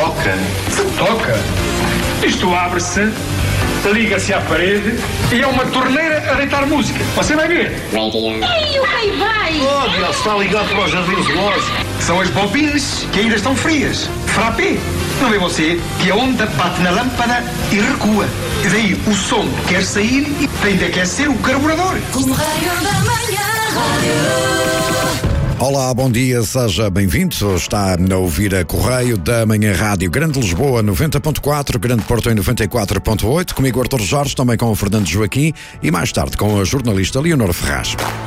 toca. Se toca. Isto abre-se, liga-se à parede e é uma torneira a deitar música. Você vai ver. Ei, o rei vai! Oh, Deus, está ligado para o jardim zoológico. São as bobines que ainda estão frias. Frappé. Não vê você que a onda bate na lâmpada e recua. E daí o som quer sair e tem de aquecer o carburador. Olá, bom dia, seja bem-vindo. Está a ouvir a Correio da Manhã Rádio Grande Lisboa 90.4, Grande Porto em 94.8, comigo Artur Jorge, também com o Fernando Joaquim e mais tarde com a jornalista Leonor Ferraz.